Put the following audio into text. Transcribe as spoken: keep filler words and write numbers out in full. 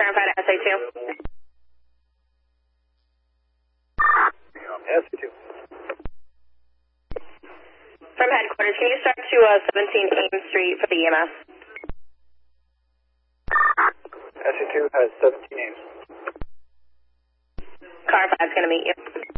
Turnpike S A two. S A two. From headquarters, can you start to uh, seventeen Ames Street for the E M S? S A two has seventeen Ames. Car five's going to meet you.